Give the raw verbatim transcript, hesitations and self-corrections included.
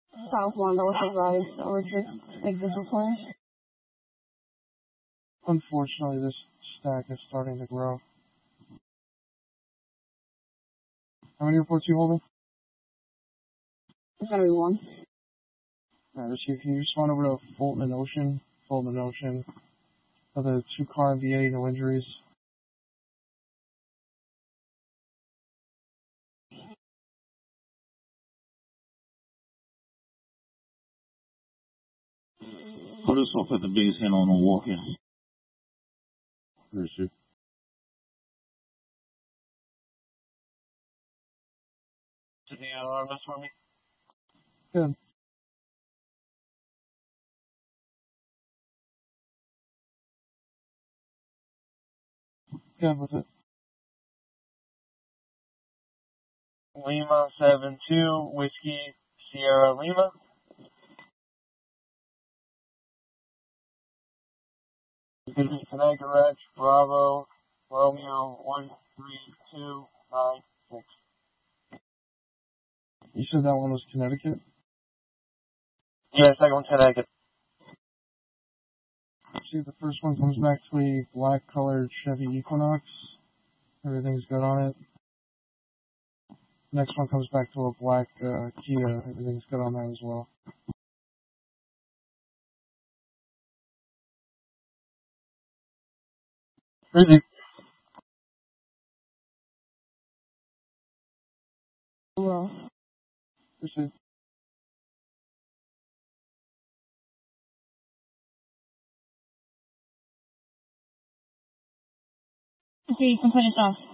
South London with the rise over to like this replenish. Unfortunately, this stack is starting to grow. How many reports are you holding? It's gonna be one. Alright, so if you just went over to Fulton and Ocean, Fulton and Ocean, of the two car V A, no injuries. Put us off at the base handle and walk in. Where is she? Sydney out alarm this for me. Good. Good with it. Lima seven two Whiskey Sierra Lima. Connecticut Rex Bravo Romeo one three two nine six. You said that one was Connecticut? Yeah, second one Connecticut. See, the first one comes back to a black colored Chevy Equinox. Everything's good on it. Next one comes back to a black uh, Kia. Everything's good on that as well. Crazy. Well, Proceed. okay, you can finish off.